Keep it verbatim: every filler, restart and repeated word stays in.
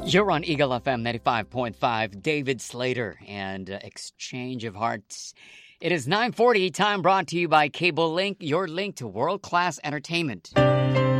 You're on Eagle F M ninety-five point five, David Slater and uh, Exchange of Hearts. It is nine forty, time brought to you by Cable Link, your link to world-class entertainment.